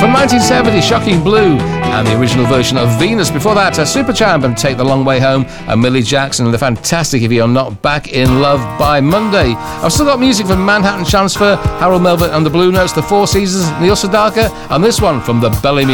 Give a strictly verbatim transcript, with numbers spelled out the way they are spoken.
From nineteen seventy, Shocking Blue, and the original version of Venus. Before that, a Supertramp and Take the Long Way Home, and Millie Jackson and the fantastic If You're Not Back in Love by Monday. I've still got music from Manhattan Transfer, Harold Melvin and the Blue Notes, The Four Seasons, Neil Sedaka, and this one from the Bellamy